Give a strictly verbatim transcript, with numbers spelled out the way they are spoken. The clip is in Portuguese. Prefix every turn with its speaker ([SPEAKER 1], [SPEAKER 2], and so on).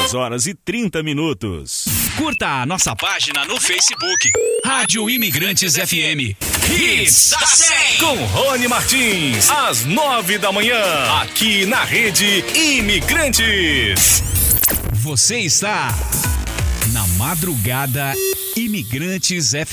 [SPEAKER 1] dez horas e trinta minutos.
[SPEAKER 2] Curta a nossa página no Facebook. Rádio Imigrantes F M. Hits da cem.
[SPEAKER 1] Com Rony Martins, às nove da manhã, aqui na Rede Imigrantes.
[SPEAKER 2] Você está na Madrugada Imigrantes F M.